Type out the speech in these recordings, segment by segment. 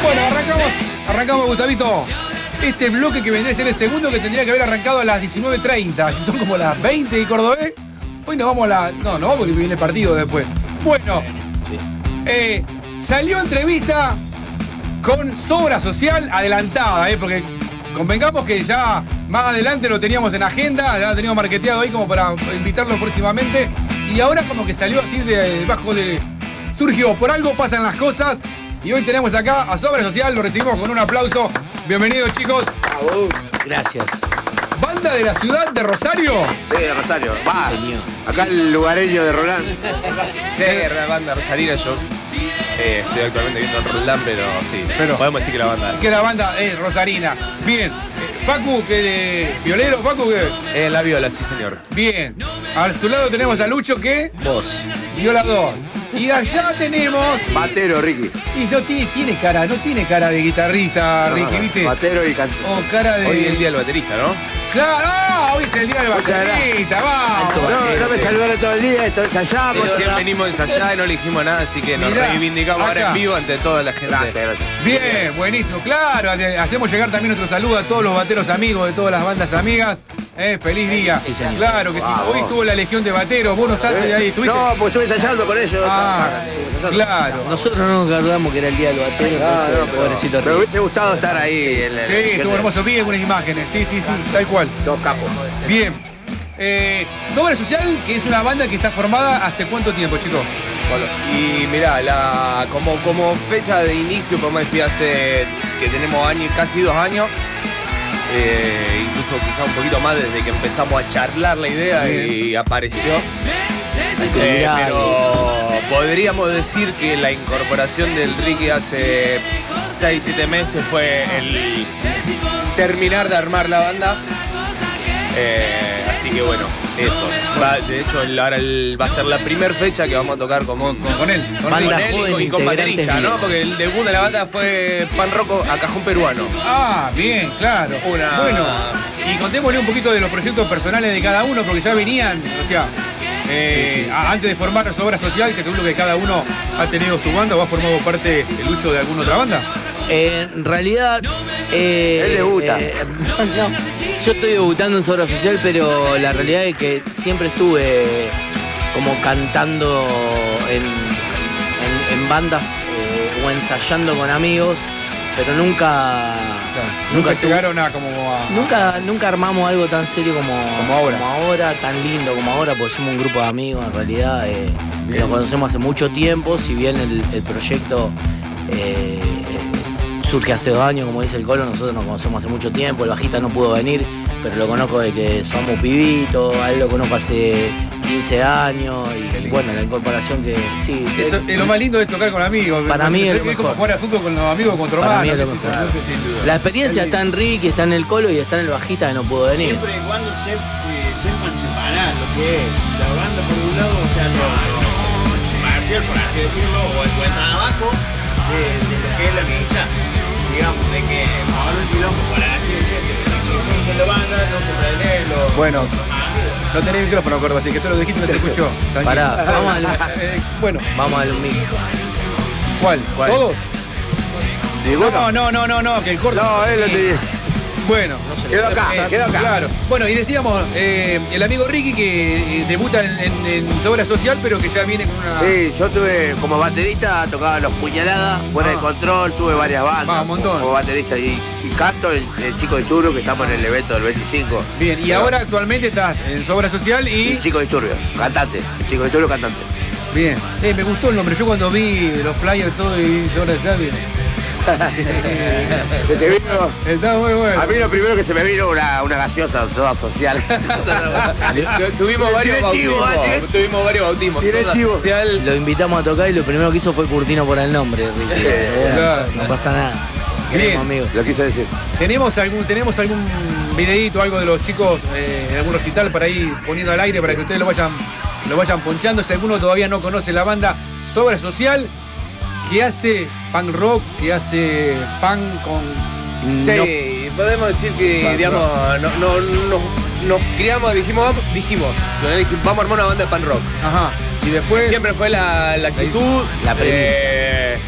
Bueno, arrancamos, Gustavito. Este bloque que vendría a ser el segundo que tendría que haber arrancado a las 19:30. Si son como las 20 de Cordobés. Hoy nos vamos a la... No vamos porque viene el partido después. Bueno, salió entrevista con Sobra Social adelantada, porque convengamos que ya más adelante lo teníamos en agenda, ya lo teníamos marketeado ahí como para invitarlo próximamente. Y ahora como que salió así debajo de... Surgió, por algo pasan las cosas. Y hoy tenemos acá a Sobra Social, lo recibimos con un aplauso. Bienvenidos, chicos. Gracias. ¿Banda de la ciudad de Rosario? Sí, de Rosario. Va. Señor. Acá el lugareño de Roland. Sí, banda rosarina. Yo estoy actualmente viendo en Roland, pero sí. Podemos decir que la banda. Que la banda es rosarina. Bien. Facu, que violero, Facu, que... La viola, sí, señor. Bien. A su lado tenemos a Lucho, que... Vos. Violador. Y allá tenemos... Batero, Ricky. Y no tiene cara de guitarrista, Ricky, ¿viste? Batero y cante. O cara de... Hoy es el día del baterista, ¿no? ¡Claro! Hoy es el día del baterista, vamos. No me saludaron todo el día, ensayamos. Recién venimos a ensayar y no le dijimos nada, así que nos reivindicamos ahora en vivo ante toda la gente. Gracias. Bien, buenísimo. Claro, hacemos llegar también nuestro saludo a todos los bateros amigos de todas las bandas amigas. Feliz día. Sí, señor. Claro que sí. Hoy estuvo la Legión de Bateros. Vos no estás ahí, ¿estuviste? No, pues estuve ensayando con ellos. Claro. Nosotros no nos acordamos que era el día del batero. Pobrecito Me hubiese gustado estar ahí. Sí, estuvo hermoso. Vi algunas imágenes. Sí, tal cual. Dos capos. Bien. Sobra Social, que es una banda que está formada ¿hace cuánto tiempo, chicos? Bueno, y mirá, como fecha de inicio, podemos decir, hace que tenemos casi 2 años. Incluso quizá un poquito más desde que empezamos a charlar la idea y apareció. Pero podríamos decir que la incorporación del Ricky hace 6-7 meses fue el terminar de armar la banda. Así que bueno, eso. De hecho, ahora va a ser la primera fecha que vamos a tocar con él. Banda Con joven, él y con baterista, integrantes ¿no? Porque el debut de la banda fue Pan Roco a cajón peruano. Ah, bien, claro. Bueno, y contémosle un poquito de los proyectos personales de cada uno, porque ya venían, o sea, antes de formar Sobra Social, que seguro que cada uno ha tenido su banda o ha formado parte de Lucho de alguna otra banda. En realidad... Él debuta. No, yo estoy debutando en Sobra Social, pero la realidad es que siempre estuve como cantando en bandas o ensayando con amigos, pero nunca llegaron a Nunca armamos algo tan serio como ahora. Tan lindo como ahora, porque somos un grupo de amigos en realidad que nos conocemos hace mucho tiempo, si bien el proyecto surge hace 2 años, como dice el Colo, nosotros nos conocemos hace mucho tiempo, el bajista no pudo venir, pero lo conozco de que somos pibitos, a él lo conozco hace 15 años y bueno, la incorporación que sí. Eso es lo más lindo de tocar con amigos. Para mí es lo como mejor. jugar al fútbol con los amigos, con tu hermano. Sin duda. La experiencia está en Ricky, está en el Colo y está en el bajista que no pudo venir. Siempre y cuando sepan separar lo que es la banda por un lado, o sea, lo comercial, por así decirlo, o el buen trabajo, de lo que es la amistad. Digamos, de que ahora el quilombo, por así decirlo, que son de la banda, no se prende los... Bueno, no tenés micrófono, Cordo, así que tú lo dijiste y no se escuchó. Pará, bueno, vamos al mic. ¿Cuál? ¿Todos? ¿Ninguno? No, que el Cordo... No, él lo tenía. Bueno, Quedó acá. Claro. Bueno, y decíamos, el amigo Ricky que debuta en Sobra Social, pero que ya viene con una... Sí, yo tuve como baterista, tocaba Los Puñaladas, Fuera de Control, tuve varias bandas. Un montón. Como baterista y canto el Chico Disturbio, que estamos en el evento del 25. Bien, y ahora actualmente estás en Sobra Social y... El Chico Disturbio, cantante. El Chico Disturbio, cantante. Bien. Me gustó el nombre. Yo cuando vi los flyers todo y vi Sobra Social... Se te vino. Está muy bueno. A mí lo primero que se me vino una gaseosa Soda Social. Tuvimos varios bautismos. Tiene Soda chivo. Social. Lo invitamos a tocar y lo primero que hizo fue Curtino por el nombre, Ricky. Claro. No pasa nada. Bien. Queremos amigos. Lo quise decir. ¿Tenemos algún videíto, algo de los chicos, algún recital para ir poniendo al aire para que ustedes lo vayan ponchando? Si alguno todavía no conoce la banda Sobra Social, que hace punk rock, que hace punk con... Sí, podemos decir que, digamos, nos criamos, dijimos, vamos a armar una banda de punk rock. Ajá. Y después... Siempre fue la actitud, la premisa.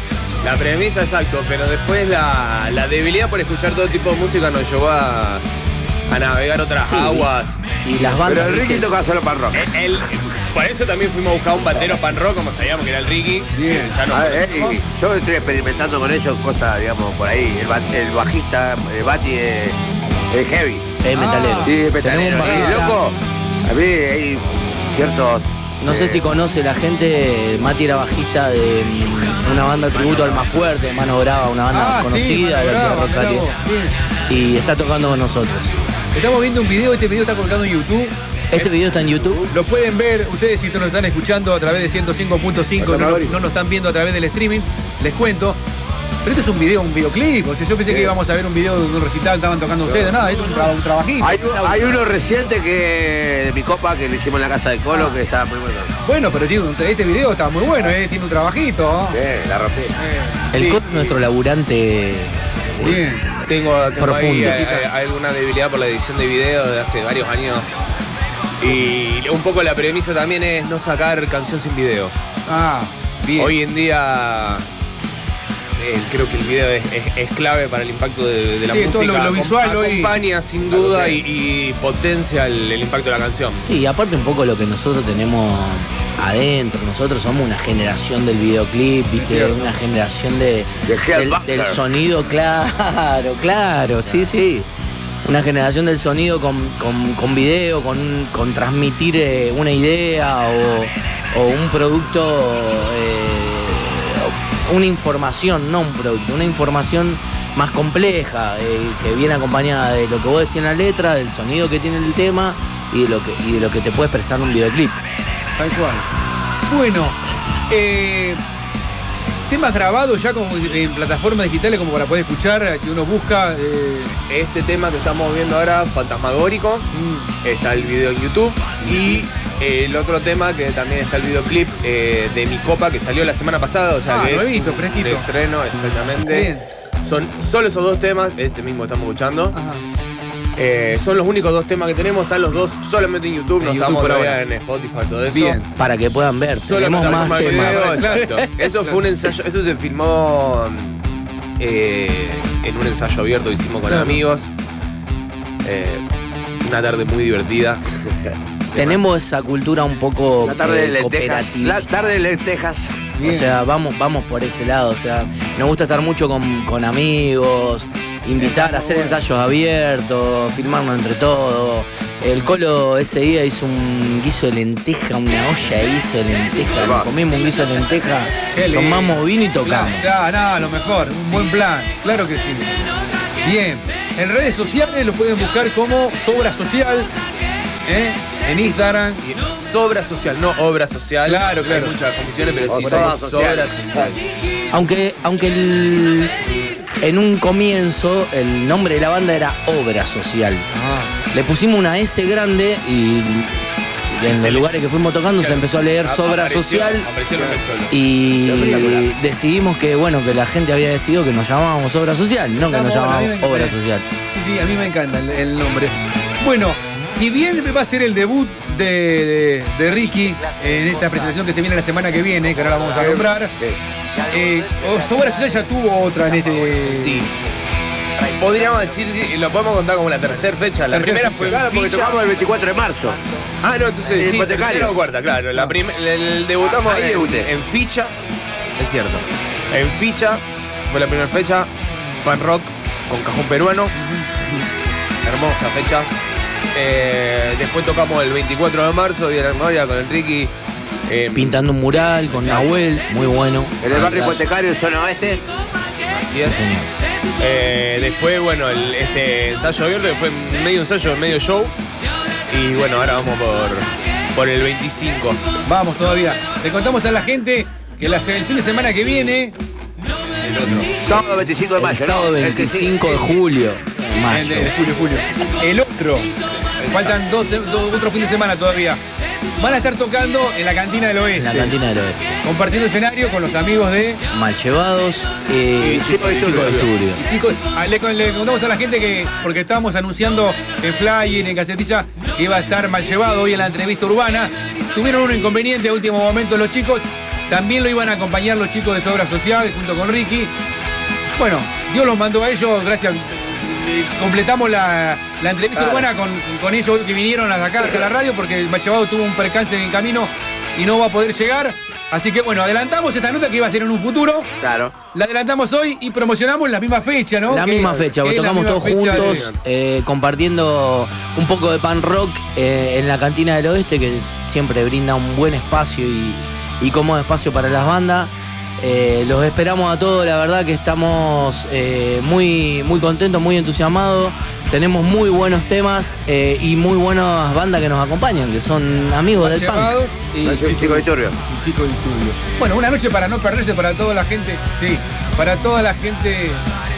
La premisa, exacto, pero después la debilidad por escuchar todo tipo de música nos llevó a navegar otras aguas. Y las bandas. Pero el Ricky toca solo pan rock. Por eso también fuimos a buscar un batero pan rock, como sabíamos que era el Ricky. Bien. Ya no Yo estoy experimentando con ellos cosas, digamos, por ahí. El bajista, el Bati es heavy. Es metalero. Sí, es Tenemos metalero. un bajista. Y loco, a mí hay ciertos... No sé si conoce la gente, Mati era bajista de una banda tributo al Más Fuerte, Mano Brava, una banda conocida de la ciudad de Rosario. Y está tocando con nosotros. Estamos viendo un video, este video está colgado en YouTube. Este video está en YouTube. Lo pueden ver ustedes si nos están escuchando a través de 105.5, no nos están viendo a través del streaming, les cuento. Pero esto es un videoclip, o sea, yo pensé que íbamos a ver un video de un recital, estaban tocando ustedes, nada, esto es un trabajito. Hay uno reciente que de mi copa que lo hicimos en la casa de Colo que está muy bueno. Bueno, pero este video está muy bueno, tiene un trabajito. Sí, la rompí. El Colo es nuestro laburante. Bien. Tengo Profundo. ahí alguna debilidad por la edición de video de hace varios años. Y un poco la premisa también es no sacar canción sin video. Bien. Hoy en día creo que el video es clave para el impacto de la música. Todo lo visual acompaña sin duda y potencia el impacto de la canción. Sí, aparte un poco lo que nosotros tenemos adentro, nosotros somos una generación del videoclip, ¿viste? Una generación del sonido, claro, sí. Una generación del sonido con video, con transmitir una idea o un producto, una información, no un producto, una información más compleja, que viene acompañada de lo que vos decís en la letra, del sonido que tiene el tema y de lo que te puede expresar un videoclip. Tal cual. Bueno, temas grabados ya como en plataformas digitales como para poder escuchar, si uno busca. Este tema que estamos viendo ahora, Fantasmagórico, está el video en YouTube. Y el otro tema que también está el videoclip de Mi Copa, que salió la semana pasada, o sea que lo he es visto, fresquito. de estreno, exactamente. Bien. Son solo esos dos temas, este mismo que estamos escuchando. Son los únicos dos temas que tenemos, están los dos solamente en YouTube, no estamos todavía en Spotify, todo eso. Bien. Para que puedan ver, tenemos más temas. Exacto. Eso fue un ensayo, eso se filmó en un ensayo abierto que hicimos con amigos. Una tarde muy divertida. Tenemos esa cultura un poco La tarde de lentejas. cooperativa. La tarde de lentejas. Bien. O sea, vamos por ese lado. O sea, nos gusta estar mucho con amigos, invitar a hacer ensayos abiertos, filmarnos entre todos. El Colo ese día hizo un guiso de lenteja, una olla de guiso de lenteja. Nos comimos un guiso de lenteja, tomamos vino y tocamos. Claro, lo mejor, un buen plan, claro que sí. Bien, en redes sociales lo pueden buscar como Sobra Social, en Instagram. Sobra social, no obra social. Claro. Hay muchas confusiones, pero sí Sobra somos social. Sobra social. Aunque en un comienzo el nombre de la banda era Obra Social. Le pusimos una S grande y en los lugares que fuimos tocando se empezó a leer Sobra Social. Apareció el nombre solo. Y decidimos que la gente había decidido que nos llamábamos Obra Social, no que nos llamábamos Obra Social. Sí, a mí me encanta el nombre. Bueno, si bien va a ser el debut de Ricky en esta presentación que se viene la semana que viene, que ahora la vamos a nombrar, Sobra Social ya tuvo otra en este... Sí. Podríamos decir, lo podemos contar como la tercera fecha. La primera fue Claro, porque Ficha. tocamos el 24 de marzo. Ah, no, entonces sí, Hipotecario. tercera o cuarta, claro. El debutamos Ahí debuté. en Ficha, es cierto. En Ficha fue la primera fecha, pan rock con cajón peruano. Hermosa fecha. Después tocamos el 24 de marzo, Día de la Memoria, con el Ricky. Pintando un mural con Nahuel, muy bueno. En el barrio hipotecario, en zona oeste. Así es. Sí, señor. Después, bueno, este ensayo abierto, que fue medio ensayo, medio show. Y bueno, ahora vamos por el 25. Vamos todavía. Le contamos a la gente que el fin de semana que viene, El otro. Sábado 25 de El mayo, sábado ¿no? El que 25 de sí. julio. Mayo. de julio. El otro. Faltan otro fin de semana todavía. Van a estar tocando en la Cantina del Oeste. En la Cantina del Oeste. Compartiendo escenario con los amigos de... Mal llevados y Chico de Chico de Estudio. Y chicos, le contamos a la gente que, porque estábamos anunciando en Flyer, en Gacetilla, que iba a estar Mal Llevado hoy en la entrevista urbana. Tuvieron un inconveniente a último momento los chicos. También lo iban a acompañar los chicos de Obra Social junto con Ricky. Bueno, Dios los mandó a ellos, gracias. Completamos la entrevista urbana con ellos que vinieron hasta acá, hasta la radio, porque Vallevado tuvo un percance en el camino y no va a poder llegar. Así que bueno, adelantamos esta nota que iba a ser en un futuro. Claro. La adelantamos hoy y promocionamos la misma fecha, ¿no? La misma fecha, porque tocamos todos juntos, compartiendo un poco de pan rock en la Cantina del Oeste, que siempre brinda un buen espacio y cómodo espacio para las bandas. Los esperamos a todos, la verdad que estamos muy, muy contentos, muy entusiasmados. Tenemos muy buenos temas y muy buenas bandas que nos acompañan, que son amigos del punk. Y Chico de Turbio. Y Chico de Turbio. Bueno, una noche para no perderse para toda la gente. Sí, para toda la gente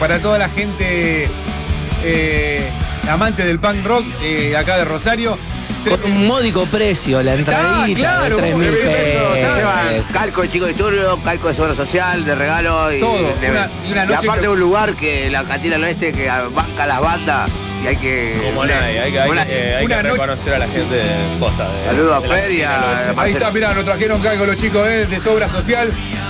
amante del punk rock acá de Rosario. Con un módico precio, la entradita claro, de 3.000 pesos. Llevan calco de Chico de Turbio, calco de Obra Social, de regalo y todo. Y aparte de un lugar que la Cantina del Oeste que banca las bandas y hay que. Como nadie, hay que reconocer a la gente de posta. Saludos a Fer y a. Ahí está, mirá, nos trajeron calco los chicos de Obra Social.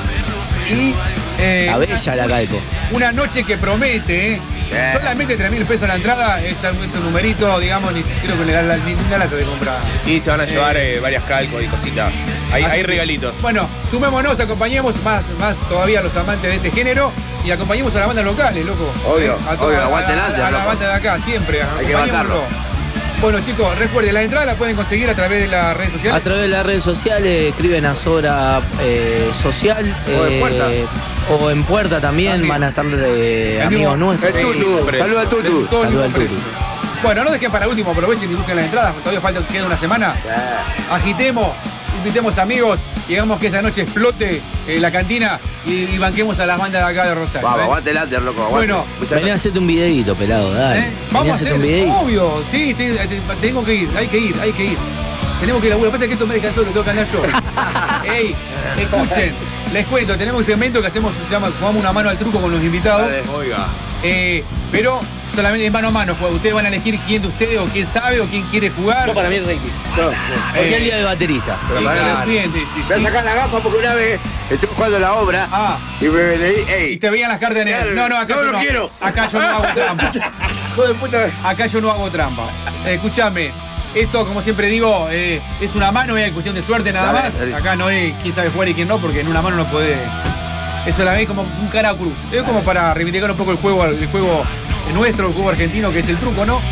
Y. La bella la calco. Una noche que promete, solamente 3.000 pesos la entrada, es un numerito, digamos, ni creo que le da ni una lata de comprar. Y se van a llevar varias calcos y cositas. Hay regalitos. Bueno, sumémonos, acompañemos más todavía a los amantes de este género y acompañemos a las bandas locales, loco. Obvio, aguante a la banda de acá, siempre. Hay que bancarlo. Bueno, chicos, recuerden, la entrada la pueden conseguir a través de las redes sociales. A través de las redes sociales, escriben a Sobra Social. O en Puerta. O en Puerta también van a estar amigos nuestros. Saluda al Tutu. Saluda al Tutu. Bueno, no dejen para último, aprovechen y busquen las entradas, todavía queda una semana. Agitemos, invitemos amigos y hagamos que esa noche explote la cantina y banquemos a las bandas de acá de Rosario. Vamos, aguante el under, loco. Aguante. Bueno, vení a hacerte un videíto, pelado, dale. Vamos a hacer un videíto. Obvio, sí, tengo que ir, hay que ir. Tenemos que ir a la. Lo que pasa es que esto me deja solo, tengo que andar yo. Ey, escuchen, les cuento, tenemos un segmento que hacemos, se llama Jugamos una mano al truco con los invitados. Oiga. Pero solamente es mano a mano. Ustedes van a elegir quién de ustedes o quién sabe o quién quiere jugar. Yo para mí Ricky. Porque es el día del baterista. Claro, bien. Sí. Voy a sacar la gafa porque una vez estuve jugando la obra y me leí. Y te veían las cartas negras. No, acá yo no quiero. Acá yo no hago trampa. Hijo de puta. Acá yo no hago trampa. Escúchame. Esto, como siempre digo, es una mano, es cuestión de suerte nada más. Acá no es quién sabe jugar y quién no, porque en una mano no puede. Eso la ve como un cara a cruz. Es como para reivindicar un poco el juego nuestro, el juego argentino, que es el truco, ¿no?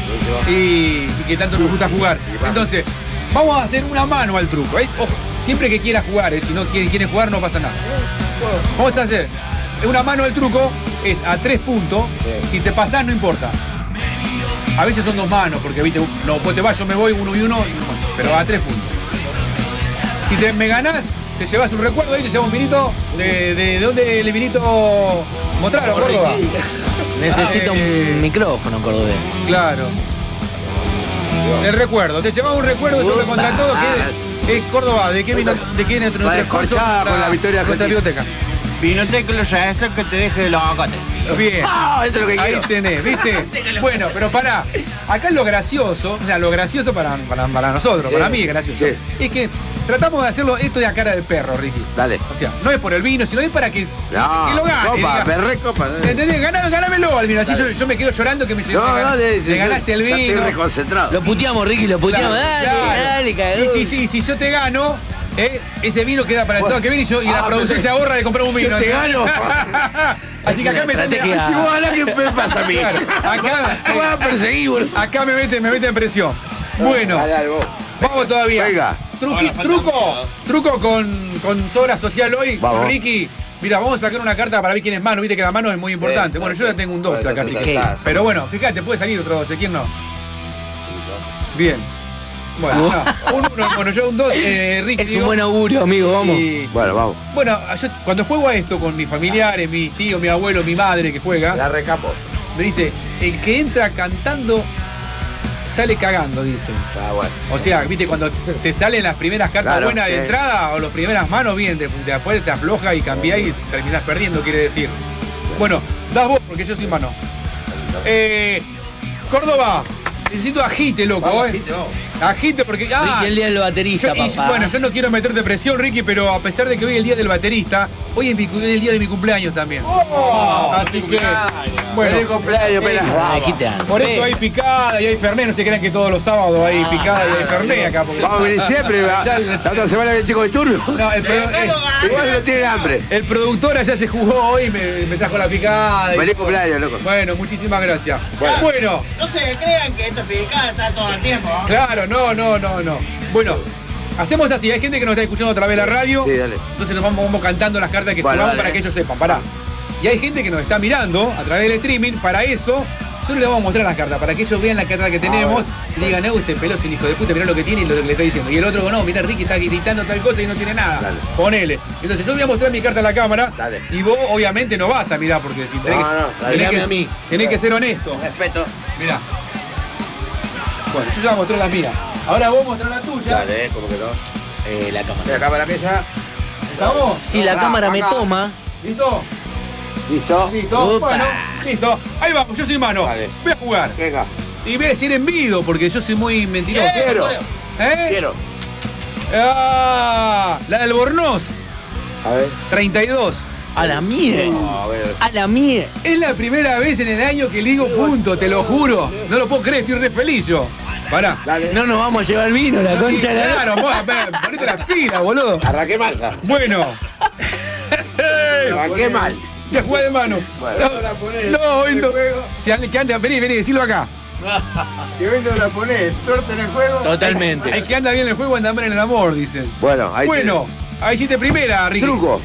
Y que tanto nos gusta jugar. Entonces, vamos a hacer una mano al truco. Ojo, siempre que quiera jugar, si no quiere jugar no pasa nada. Vamos a hacer una mano al truco, es a 3 puntos. Si te pasás no importa. A veces son 2 manos, porque viste, no, vos te vas, yo me voy 1 y 1, pero a 3 puntos. Si me ganás, te llevas un recuerdo ahí, te llevas un vinito. ¿De dónde el vinito? Mostralo, Córdoba. Necesita un micrófono, cordobés. Claro. El recuerdo, te llevas un recuerdo, eso te contra todo, que es Córdoba. ¿De qué vino? ¿De qué nuestro esfuerzo con la victoria nuestra biblioteca? Vinoteca los es que te deje de los aguacates. Bien. Eso es lo que quiero. Ahí tenés, ¿viste? Bueno, pero pará. Acá lo gracioso, o sea, lo gracioso para nosotros, para mí es gracioso. Sí. Es que tratamos de hacerlo esto de a cara de perro, Ricky. Dale. O sea, no es por el vino, sino es para que lo gane. Copa, perre, copa. ¿Entendés? Ganámelo al vino. Así yo me quedo llorando que me ganaste el vino. Estoy reconcentrado. Lo puteamos, Ricky, lo puteamos. Dale, cagó. Y si yo te gano, ese vino queda para el sábado que viene y la producción se ahorra de comprar un vino. Yo te gano. Así que acá me Si vos ganás, ¿qué me pasa a mí? Acá me voy a perseguir, boludo. Acá me mete en presión. Bueno, vamos todavía. Venga. Truco con Sobra Social hoy. Vamos. Ricky, mira, vamos a sacar una carta para ver quién es mano. Viste que la mano es muy importante. Bueno, yo ya tengo un 12 acá, así que. Pero bueno, fíjate, puede salir otro 12. ¿Quién no? Bien. Bueno, bueno, yo un 2, Ricky. Es un buen augurio, amigo, vamos. Bueno, vamos. Bueno, yo cuando juego a esto con mis familiares, mis tíos, mi abuelo, mi madre que juega, La recapo. me dice, el que entra cantando sale cagando, dicen. Bueno. O sea, viste, cuando te salen las primeras cartas buenas de entrada o las primeras manos, bien, después te afloja y cambiás y terminás perdiendo, quiere decir. Bueno, das vos, porque yo soy mano. Córdoba, necesito agite, loco, Vamos, agite, vamos. Agite porque. Ricky, el día del baterista, papá. Bueno, yo no quiero meterte presión, Ricky, pero a pesar de que hoy es el día del baterista, hoy es el día de mi cumpleaños también. Así que. Bueno, ¡Feliz cumpleaños, pela! por eso hay picada y hay fernet. No se crean que todos los sábados hay picada y hay fernet acá. Porque Vamos a venir siempre. La otra semana viene el chico de Turbio. no, Igual no tiene hambre. el productor allá se jugó hoy y me trajo la picada. Feliz cumpleaños, loco. Bueno, muchísimas gracias. Bueno, No se crean que esta picada está todo el tiempo. claro, no. Bueno, hacemos así. Hay gente que nos está escuchando otra vez la radio. Sí, dale. Entonces nos vamos cantando las cartas que Bueno, jugamos dale. para que ellos sepan. Pará. Y hay gente que nos está mirando a través del streaming. Para eso, yo les vamos a mostrar las cartas. Para que ellos vean la carta que tenemos. Y digan, este pelo es un hijo de puta, mirá lo que tiene y lo que le está diciendo. Y el otro, no, mirá, Ricky está gritando tal cosa y no tiene nada. Dale. Ponele. Entonces yo voy a mostrar mi carta a la cámara. Dale. Y vos, obviamente, no vas a mirar porque si tenés, dale. tenés a mí. tenés que ser honesto. Respeto. Mirá. Bueno, yo ya mostré las mías. Ahora vos mostrás la tuya. Dale, como que no. La cámara. La cámara aquella. ¿Estamos? Si la cámara me acá. toma, ¿Listo? ¿Listo? ¿Listo? Opa. Bueno, listo. Ahí vamos, yo soy mano. Vale. Voy a jugar. Venga. Y voy a decir envido porque yo soy muy mentiroso. Quiero. ¿Eh? Quiero. Ah, la del Bornoz, A ver. 32. a la mía. A ver. A la mía. Es la primera vez en el año que le digo punto, te lo juro. No lo puedo creer, estoy re feliz yo. Pará. Dale. No nos vamos a llevar vino, la concha de la. Claro, vos, a ver, ponete las pilas, boludo. Arranqué mal. ya. Bueno. Arranqué mal. Voy a jugar de mano. Bueno. No, hoy no. Si que anda, vení, decilo acá. Que hoy no la ponés, suerte en el juego. Totalmente. El que anda bien en el juego anda mal en el amor, dicen. Bueno, ahí Bueno, ahí hiciste primera, Ricky. Truco.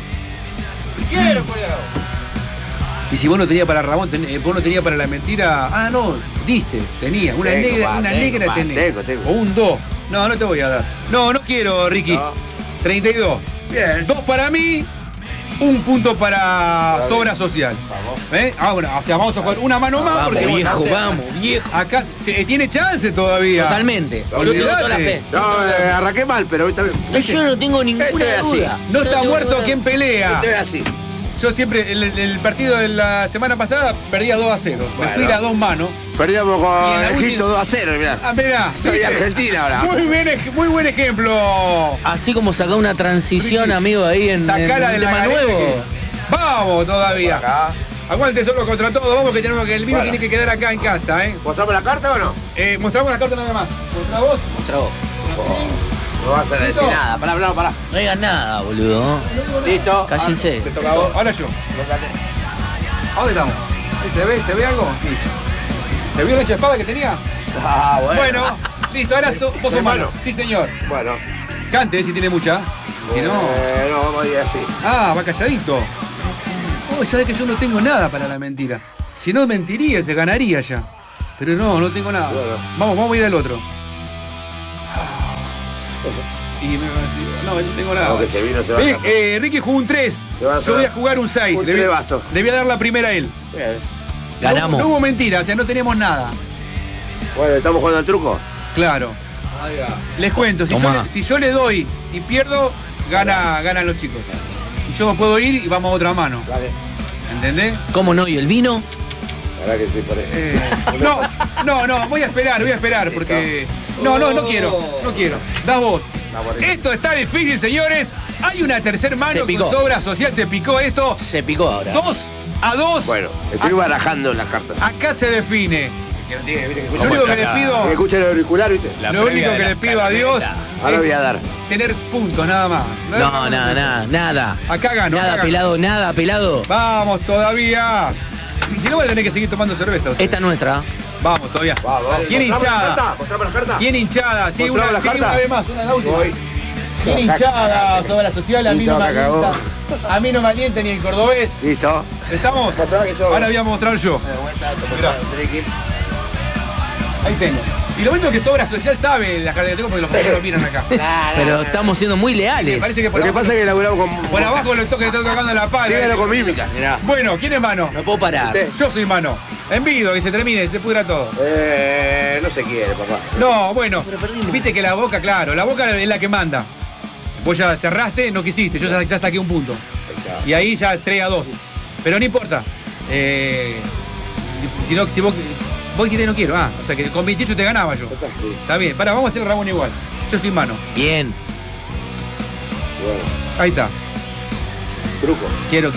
Y si vos no tenías para Ramón, vos no tenías para la mentira. Ah, no, diste, tenía. Una Tengo, negra, pa, una tengo, negra pa, tenés. tengo. O un 2. No, no te voy a dar. No, no quiero, Ricky. No. 32. Bien. 2 para mí, 1 punto para Está Sobra Social. Vamos. Ah, bueno, o sea, vamos a jugar una mano más. Vamos, porque viejo, bastante. vamos, viejo. acá tiene chance todavía. Totalmente. Yo tengo Olvídate. toda la fe. No, arranqué mal, pero ahorita No, yo no tengo ninguna Esto es así. duda. No Yo está tengo muerto ninguna- quien pelea. Esto es así. Yo siempre, el partido de la semana pasada, perdía 2-0. Me Bueno. fui a 2 manos. Perdíamos Y en con la Egipto última- 2-0, mirá. Ah, mirá. Soy ¿viste? Argentina ahora. Muy buen ejemplo. Así como sacar una transición, Ricky, amigo, ahí en Sacala de un la tema galera nuevo. que- Vamos todavía. Acá. Aguante solo contra todo. Vamos que tenemos que el vino Bueno. tiene que quedar acá en casa, ¿eh? ¿Mostramos la carta o no? Mostramos las cartas nada más. Mostrá vos. Mostrá vos. No vas a decir ¿Listo? nada. Pará. No digas nada, boludo. Listo. Cállense. Ah, te toca a vos. Ahora yo. Tócate. ¿A dónde estamos? ¿Ahí se ve algo? Listo. ¿Se vio el ancho de espada que tenía? Ah, Bueno, listo, ahora vos sos ¿Soy mano. mano? Sí, señor. Bueno. Cante, si tiene mucha. Si no. No, vamos a ir así. Ah, va calladito. Oh, ya ves que yo no tengo nada para la mentira. Si no mentiría, te ganaría ya. Pero no tengo nada. Bueno. Vamos a ir al otro. Y me va a decir, no tengo nada. No, que se vino, se va a escapar. Ricky jugó un 3. Se va a Yo voy a escapar. jugar un 6. Un tres basto. Le voy a dar la primera a él. Bien. Ganamos. No hubo mentira, o sea, no tenemos nada. Bueno, ¿estamos jugando al truco? Claro. Les cuento, Tomá. si yo le doy y pierdo, ganan los chicos. Y yo me puedo ir y vamos a otra mano. Dale. ¿Entendés? ¿Cómo no? ¿Y el vino? La verdad que estoy por eso. No, voy a esperar porque. No quiero. Das vos. por eso. Esto está difícil, señores. Hay una tercer mano Se con picó. Sobra Social, se picó esto. Se picó ahora. 2-2. Bueno, estoy barajando las cartas. Acá se define. Lo único que les Que pido, escuchen el auricular, ¿viste? lo único que les pido a Dios Ahora voy a es dar. tener puntos nada más. No, nada. Acá gano. Nada, acá gano. pelado, nada, pelado. Vamos todavía. Si no, voy a tener que seguir tomando cerveza. ustedes. Esta es nuestra. Vamos todavía. Vamos. ¿Quién hinchada? ¿Mostrame las cartas? ¿Quién hinchada? Sí, ¿Mostrame una, la carta? una vez más, una de la última. Voy. ¿Quién hinchada? Sobra Social, a mí no me Listo, me cagó. alienta. A mí no me alienta ni el cordobés. Listo. ¿Estamos? Mostrame que yo- Ahora voy a mostrar yo. De vuelta, Mirá. Ahí tengo. Y lo bueno es que Sobra Social sabe las cartas que tengo porque los compañeros miran acá. Pero estamos siendo muy Me leales. parece que por Lo que abajo, pasa es que laburamos con. por abajo le estoy tocando la pala. Dígalo con mímica. Mirá. Bueno, ¿quién es mano? No puedo parar. Usted. Yo soy mano. Envido, que se termine, se pudra todo. No se quiere, papá. No, bueno, viste que la boca, claro, la boca es la que manda. Vos ya cerraste, no quisiste, yo ya saqué un punto. Y ahí ya 3-2. Pero no importa. Si vos Vos dijiste no quiero, o sea que con 28 te ganaba yo. Está bien, vamos a hacer el Ramón igual. Yo soy mano. Bien. Bueno, Ahí está. truco. Quiero.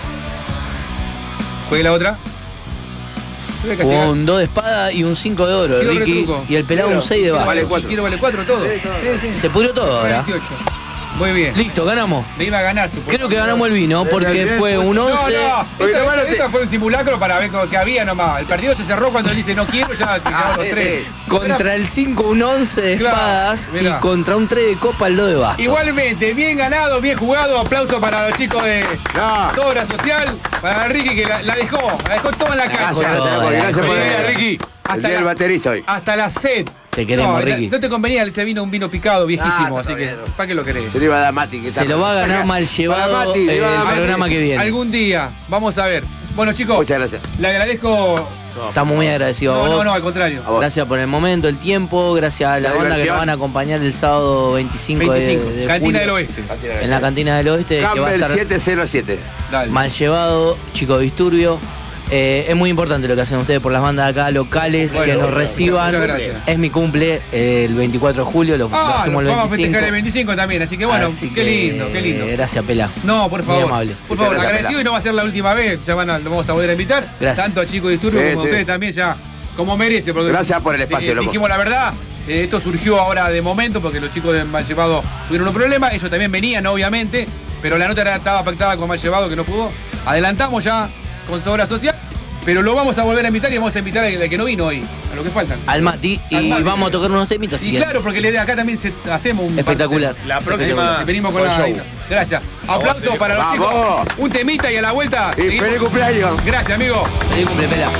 Juegue la otra. Voy a castigar. Un 2 de espada y un 5 de oro, Quiero Ricky. retruco. Y el pelado un 6 de bajo. Vale 4. Quiero vale 4 todo. Sí. Se pudrió todo ahora. 28. Muy bien. Listo, ganamos. Me iba a ganar, supongo. Creo que ganamos el vino porque fue un 11. No. Esta fue un simulacro para ver qué había nomás. El partido se cerró cuando él dice no quiero, ya quedaron los 3. Contra el 5, un 11 de Claro, espadas mirá. y contra un 3 de copa, el 2 de bastos. Igualmente, bien ganado, bien jugado. Aplauso para los chicos de Sobra Social. Para Ricky que la dejó toda en la cancha. Gracias por Bien, Ricky. Hasta El la- baterista hoy. Hasta la sed. Te queremos, Ricky. No te convenía, te vino un vino picado viejísimo, así que bien. ¿para qué lo querés? Se lo iba a dar Mati. Se lo va a ganar mal llevado Para Mati, le el va a dar Mati. programa que viene. Algún día, vamos a ver. Bueno, chicos, Muchas gracias. le agradezco. Estamos muy agradecidos a vos. No, al contrario. A vos. Gracias por el momento, el tiempo, gracias a la La banda que diversión. nos van a acompañar el sábado 25, 25, de Cantina julio del Oeste. en la Cantina del Oeste, que va a Campbell estar 707. Dale. mal llevado, Chico Disturbio. Es muy importante lo que hacen ustedes por las bandas de acá locales, Bueno, que nos bueno, reciban. muchas gracias. Es mi cumple el 24 de julio, lo hacemos el vamos a 25. festejar el 25 también, así que bueno, Así qué que, lindo, qué lindo. Gracias, Pela. No, por favor. Muy amable. Por favor, Muchas gracias, agradecido y no va a ser la última vez, ya lo vamos a poder invitar. Gracias. Tanto a Chico Disturbio Sí, como a sí. ustedes también ya, como merece. Porque Gracias por el espacio, loco. dijimos la verdad, esto surgió ahora de momento porque los chicos de Mal Llevado tuvieron un problema, ellos también venían, obviamente, pero la nota estaba pactada con Mal Llevado que no pudo. Adelantamos ya con Sobra Social, pero lo vamos a volver a invitar y vamos a invitar al que no vino hoy, a lo que faltan. Al Mati, Al y Mati. vamos a tocar unos temitas. Y si quieren. claro, porque acá también hacemos un Espectacular. La próxima. venimos con con la. show. Gracias. Aplausos para los ¡Vamos! chicos. Un temita y a la vuelta. Y feliz cumpleaños. Gracias, amigo. Feliz cumple, Pela.